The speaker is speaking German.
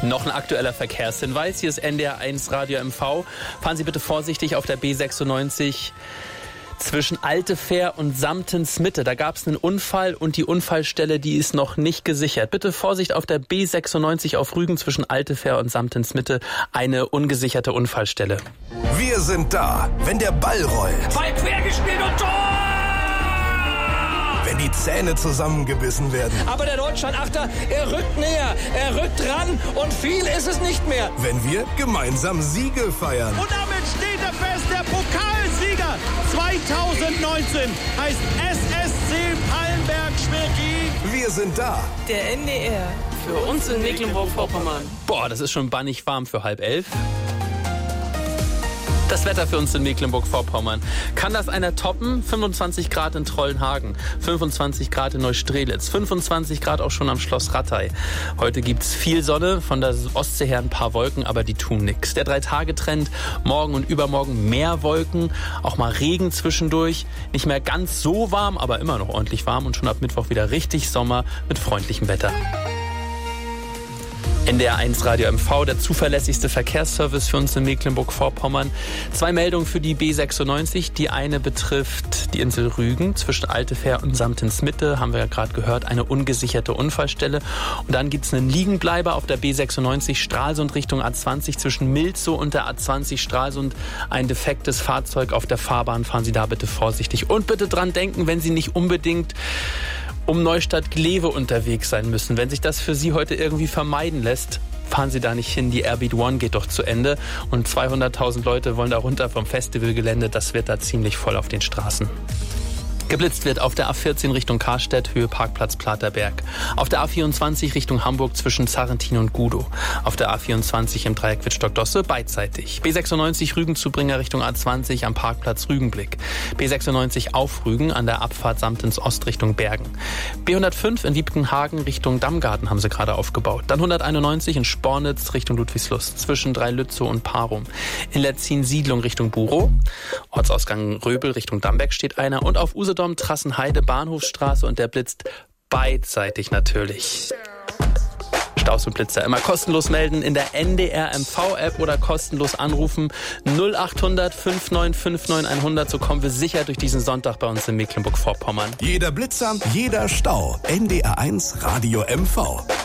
Noch ein aktueller Verkehrshinweis. Hier ist NDR 1 Radio MV. Fahren Sie bitte vorsichtig auf der B96 zwischen Altefähr und Samtensmitte. Da gab es einen Unfall und die Unfallstelle, die ist noch nicht gesichert. Bitte Vorsicht auf der B96 auf Rügen zwischen Altefähr und Samtensmitte. Eine ungesicherte Unfallstelle. Wir sind da, wenn der Ball rollt. Ball quergespielt und Tor! Wenn die Zähne zusammengebissen werden. Aber der Deutschland-Achter, er rückt näher, er rückt ran und viel ist es nicht mehr. Wenn wir gemeinsam Siege feiern. Und damit steht er fest, der Pokalsieger 2019 heißt SSC Pallenberg-Schmirki. Wir sind da. Der NDR für uns in Mecklenburg-Vorpommern. Boah, das ist schon bannig warm für 10:30. Das Wetter für uns in Mecklenburg-Vorpommern. Kann das einer toppen? 25 Grad in Trollenhagen, 25 Grad in Neustrelitz, 25 Grad auch schon am Schloss Rattay. Heute gibt's viel Sonne, von der Ostsee her ein paar Wolken, aber die tun nix. Der 3-Tage-Trend, morgen und übermorgen mehr Wolken, auch mal Regen zwischendurch. Nicht mehr ganz so warm, aber immer noch ordentlich warm und schon ab Mittwoch wieder richtig Sommer mit freundlichem Wetter. NDR 1 Radio MV, der zuverlässigste Verkehrsservice für uns in Mecklenburg-Vorpommern. 2 Meldungen für die B96. Die eine betrifft die Insel Rügen zwischen Altefähr und Samtensmitte. Haben wir ja gerade gehört, eine ungesicherte Unfallstelle. Und dann gibt es einen Liegenbleiber auf der B96 Stralsund Richtung A20 zwischen Milzow und der A20 Stralsund. Ein defektes Fahrzeug auf der Fahrbahn. Fahren Sie da bitte vorsichtig. Und bitte dran denken, wenn Sie nicht unbedingt um Neustadt-Glewe unterwegs sein müssen. Wenn sich das für Sie heute irgendwie vermeiden lässt, fahren Sie da nicht hin. Die Airbeat One geht doch zu Ende und 200.000 Leute wollen da runter vom Festivalgelände. Das wird da ziemlich voll auf den Straßen. Geblitzt wird auf der A14 Richtung Karstedt, Höhe Parkplatz Platerberg. Auf der A24 Richtung Hamburg zwischen Sarrentin und Gudow. Auf der A24 im Dreieck Wittstock-Dosse beidseitig. B96 Rügen-Zubringer Richtung A20 am Parkplatz Rügenblick. B96 auf Rügen an der Abfahrt Samtens Ost Richtung Bergen. B105 in Wiebkenhagen Richtung Dammgarten haben sie gerade aufgebaut. Dann 191 in Spornitz Richtung Ludwigslust zwischen Dreilützow und Parum. In Letzin-Siedlung Richtung Burow. Ortsausgang Röbel Richtung Damberg steht einer. Und auf Usedom Trassenheide, Bahnhofstraße und der blitzt beidseitig natürlich. Staus und Blitzer immer kostenlos melden in der NDR MV-App oder kostenlos anrufen 0800 5959 100. So kommen wir sicher durch diesen Sonntag bei uns in Mecklenburg-Vorpommern. Jeder Blitzer, jeder Stau. NDR 1 Radio MV.